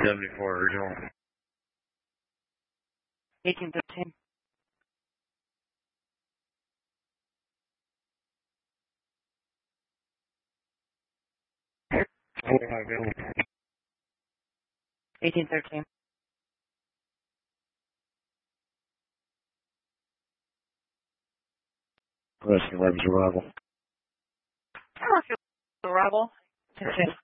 74 original. 1813. Available. 1813. Requesting weapons arrival. Arrival. 16.